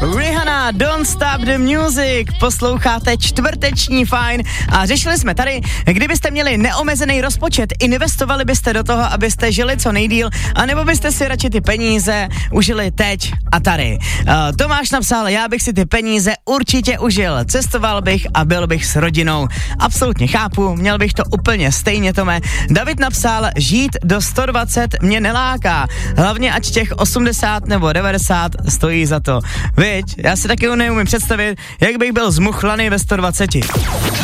Rihanna, Don't Stop the Music, posloucháte čtvrteční Fajn a řešili jsme tady, kdybyste měli neomezený rozpočet, investovali byste do toho, abyste žili co nejdýl, anebo byste si radši ty peníze užili teď a tady. Tomáš napsal, já bych si ty peníze určitě užil, cestoval bych a byl bych s rodinou. Absolutně chápu, měl bych to úplně stejně, Tome. David napsal, žít do 120 mě neláká, hlavně ať těch 80 nebo 90 stojí za to. Viď, já si taky neumím představit, jak bych byl zmuchlaný ve 120.